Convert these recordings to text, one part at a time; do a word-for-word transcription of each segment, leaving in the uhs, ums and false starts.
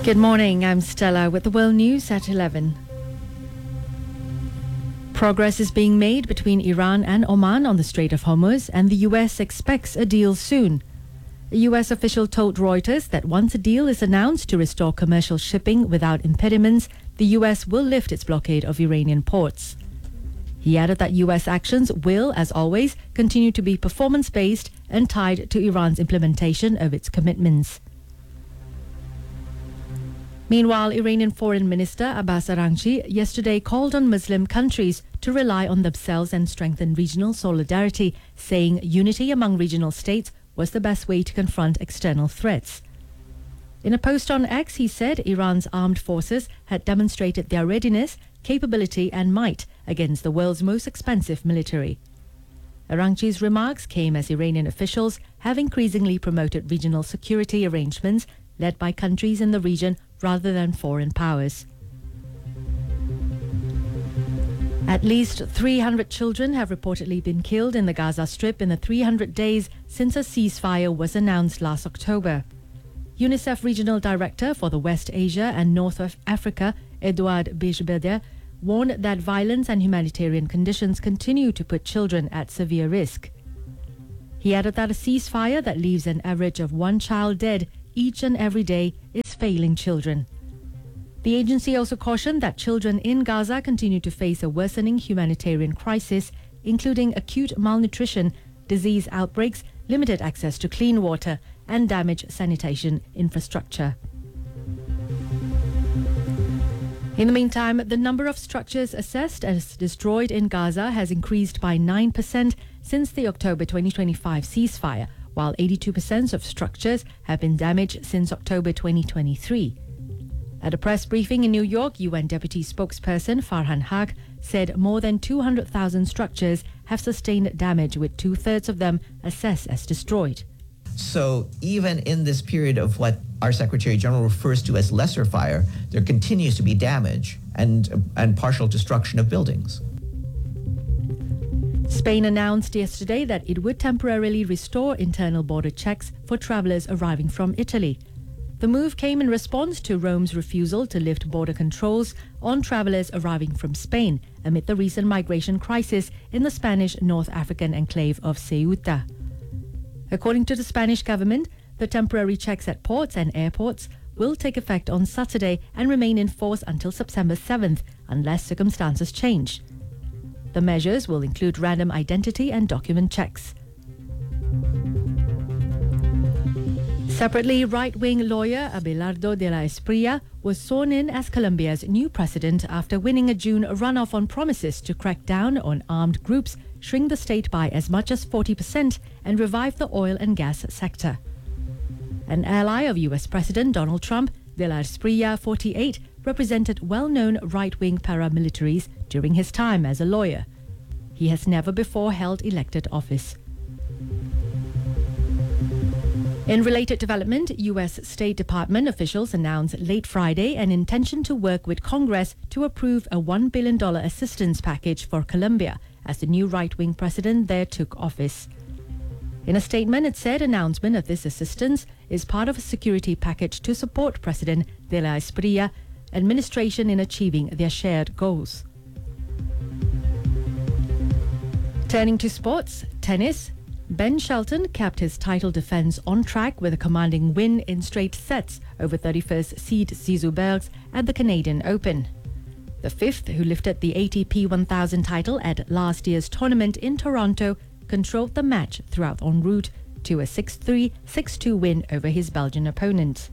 Good morning, I'm Stella with the World News at eleven. Progress is being made between Iran and Oman on the Strait of Hormuz, and the U S expects a deal soon. A U S official told Reuters that once a deal is announced to restore commercial shipping without impediments, the U S will lift its blockade of Iranian ports. He added that U S actions will, as always, continue to be performance-based and tied to Iran's implementation of its commitments. Meanwhile, Iranian Foreign Minister Abbas Araghchi yesterday called on Muslim countries to rely on themselves and strengthen regional solidarity, saying unity among regional states was the best way to confront external threats. In a post on X, he said Iran's armed forces had demonstrated their readiness, capability and might against the world's most expensive military. Araghchi's remarks came as Iranian officials have increasingly promoted regional security arrangements led by countries in the region rather than foreign powers. At least three hundred children have reportedly been killed in the Gaza Strip in the three hundred days since a ceasefire was announced last October. UNICEF Regional Director for the West Asia and North of Africa, Edouard Bijbeder, warned that violence and humanitarian conditions continue to put children at severe risk. He added that a ceasefire that leaves an average of one child dead each and every day is failing children. The agency also cautioned that children in Gaza continue to face a worsening humanitarian crisis, including acute malnutrition, disease outbreaks, limited access to clean water, and damaged sanitation infrastructure. In the meantime, the number of structures assessed as destroyed in Gaza has increased by nine percent since the October twenty twenty-five ceasefire, while eighty-two percent of structures have been damaged since October twenty twenty-three. At a press briefing in New York, U N Deputy Spokesperson Farhan Haq said more than two hundred thousand structures have sustained damage, with two-thirds of them assessed as destroyed. So even in this period of what our Secretary General refers to as lesser fire, there continues to be damage and, and partial destruction of buildings. Spain announced yesterday that it would temporarily restore internal border checks for travellers arriving from Italy. The move came in response to Rome's refusal to lift border controls on travellers arriving from Spain amid the recent migration crisis in the Spanish North African enclave of Ceuta. According to the Spanish government, the temporary checks at ports and airports will take effect on Saturday and remain in force until September seventh, unless circumstances change. The measures will include random identity and document checks. Separately, right-wing lawyer Abelardo de la Espriella was sworn in as Colombia's new president after winning a June runoff on promises to crack down on armed groups, shrink the state by as much as forty percent, and revive the oil and gas sector. An ally of U S President Donald Trump, de la Espriella, forty-eight, represented well-known right-wing paramilitaries during his time as a lawyer. He has never before held elected office. In related development, U S State Department officials announced late Friday an intention to work with Congress to approve a one billion dollars assistance package for Colombia as the new right-wing president there took office. In a statement, it said announcement of this assistance is part of a security package to support President de la Espriella administration in achieving their shared goals. Turning to sports, tennis, Ben Shelton kept his title defense on track with a commanding win in straight sets over thirty-first seed Zizou Bergs at the Canadian Open. The fifth, who lifted the A T P one thousand title at last year's tournament in Toronto, controlled the match throughout en route to a six three, six two win over his Belgian opponent.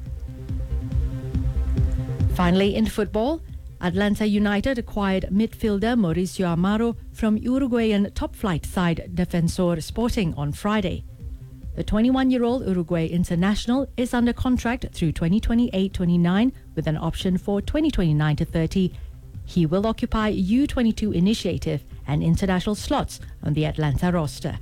Finally, in football, Atlanta United acquired midfielder Mauricio Amaro from Uruguayan top-flight side Defensor Sporting on Friday. The twenty-one-year-old Uruguay international is under contract through twenty twenty-eight twenty-nine with an option for twenty twenty-nine to thirty. He will occupy U twenty-two initiative and international slots on the Atlanta roster.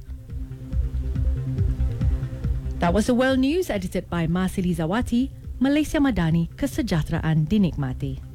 That was the World News edited by Masili Zawati, Malaysia Madani, Kesejahteraan Dinikmati.